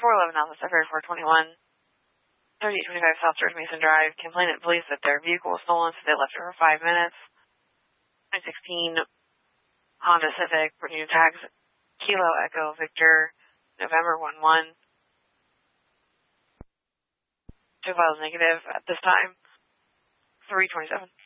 411 Alpha Suffered 421, 3825 South George Mason Drive. Complainant believes that their vehicle was stolen, so they left it for 5 minutes. 2016 Honda Civic, new tags, Kilo Echo Victor, November 11. Tow file is negative at this time. 327.